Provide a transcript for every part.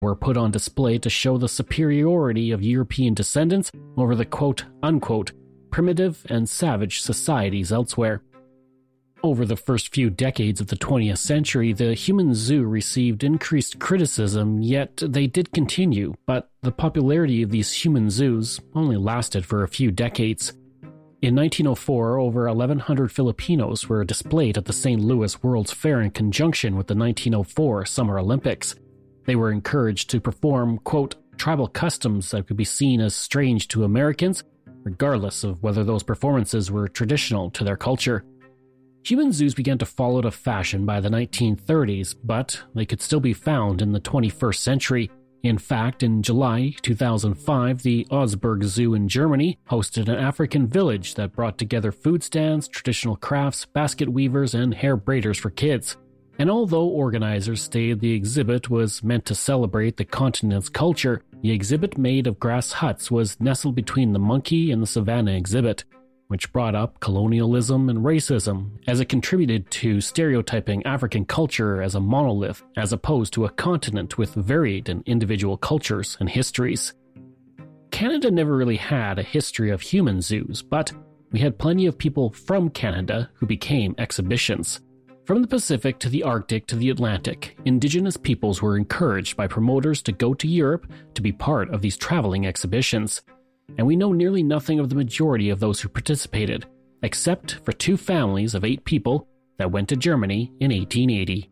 were put on display to show the superiority of European descendants over the quote-unquote primitive and savage societies elsewhere. Over the first few decades of the 20th century, the human zoo received increased criticism, yet they did continue, but the popularity of these human zoos only lasted for a few decades. In 1904, over 1,100 Filipinos were displayed at the St. Louis World's Fair in conjunction with the 1904 Summer Olympics. They were encouraged to perform, quote, tribal customs that could be seen as strange to Americans, regardless of whether those performances were traditional to their culture. Human zoos began to fall out of fashion by the 1930s, but they could still be found in the 21st century. In fact, in July 2005, the Augsburg Zoo in Germany hosted an African village that brought together food stands, traditional crafts, basket weavers, and hair braiders for kids. And although organizers stated the exhibit was meant to celebrate the continent's culture, the exhibit made of grass huts was nestled between the monkey and the savannah exhibit, which brought up colonialism and racism, as it contributed to stereotyping African culture as a monolith, as opposed to a continent with varied and individual cultures and histories. Canada never really had a history of human zoos, but we had plenty of people from Canada who became exhibitions. From the Pacific to the Arctic to the Atlantic, Indigenous peoples were encouraged by promoters to go to Europe to be part of these traveling exhibitions. And we know nearly nothing of the majority of those who participated, except for 2 families of 8 people that went to Germany in 1880.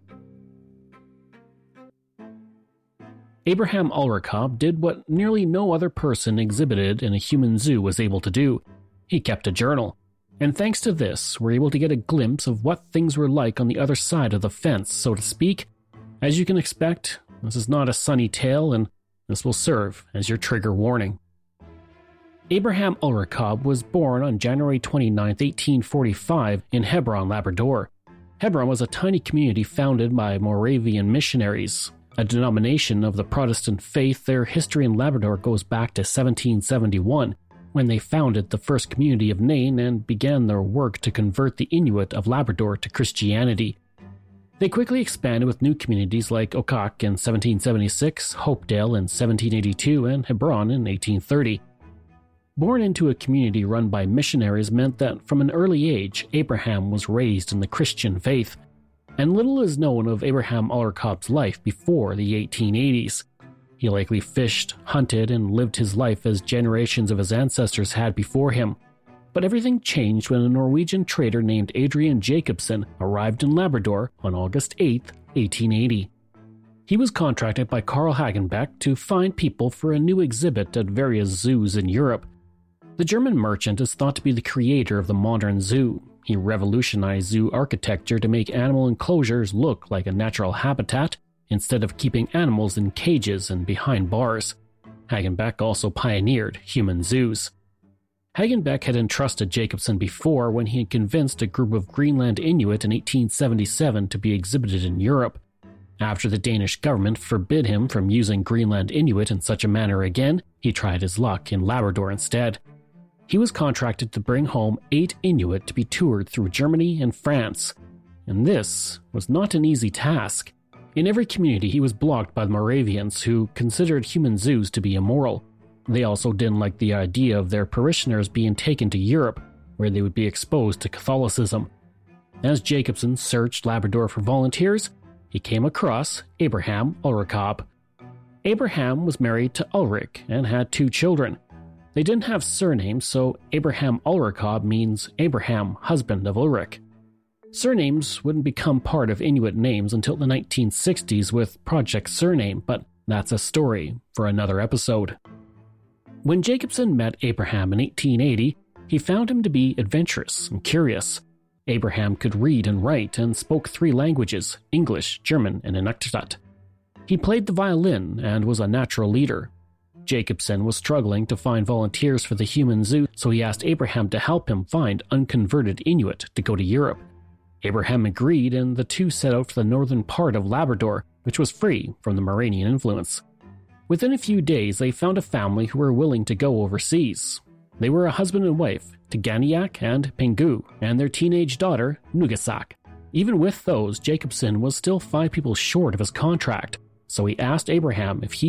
Abraham Ulrichov did what nearly no other person exhibited in a human zoo was able to do. He kept a journal. And thanks to this, we're able to get a glimpse of what things were like on the other side of the fence, so to speak. As you can expect, this is not a sunny tale, and this will serve as your trigger warning. Abraham Ulrichov was born on January 29, 1845, in Hebron, Labrador. Hebron was a tiny community founded by Moravian missionaries. A denomination of the Protestant faith, their history in Labrador goes back to 1771, when they founded the first community of Nain and began their work to convert the Inuit of Labrador to Christianity. They quickly expanded with new communities like Okok in 1776, Hopedale in 1782, and Hebron in 1830. Born into a community run by missionaries meant that from an early age, Abraham was raised in the Christian faith. And little is known of Abraham Ulrichov's life before the 1880s. He likely fished, hunted, and lived his life as generations of his ancestors had before him. But everything changed when a Norwegian trader named Adrian Jacobsen arrived in Labrador on August 8, 1880. He was contracted by Carl Hagenbeck to find people for a new exhibit at various zoos in Europe. The German merchant is thought to be the creator of the modern zoo. He revolutionized zoo architecture to make animal enclosures look like a natural habitat instead of keeping animals in cages and behind bars. Hagenbeck also pioneered human zoos. Hagenbeck had entrusted Jacobsen before when he had convinced a group of Greenland Inuit in 1877 to be exhibited in Europe. After the Danish government forbid him from using Greenland Inuit in such a manner again, he tried his luck in Labrador instead. He was contracted to bring home 8 Inuit to be toured through Germany and France. And this was not an easy task. In every community, he was blocked by the Moravians, who considered human zoos to be immoral. They also didn't like the idea of their parishioners being taken to Europe, where they would be exposed to Catholicism. As Jacobsen searched Labrador for volunteers, he came across Abraham Ulrichov. Abraham was married to Ulrich and had 2 children. They didn't have surnames, so Abraham Ulrichov means Abraham, husband of Ulrich. Surnames wouldn't become part of Inuit names until the 1960s with Project Surname, but that's a story for another episode. When Jacobsen met Abraham in 1880, he found him to be adventurous and curious. Abraham could read and write and spoke 3 languages, English, German, and Inuktitut. He played the violin and was a natural leader. Jacobsen was struggling to find volunteers for the human zoo, so he asked Abraham to help him find unconverted Inuit to go to Europe. Abraham agreed, and the two set out for the northern part of Labrador, which was free from the Moranian influence. Within a few days, they found a family who were willing to go overseas. They were a husband and wife, Tiganiak and Pingu, and their teenage daughter, Nugasak. Even with those, Jacobsen was still 5 people short of his contract, So he asked Abraham if he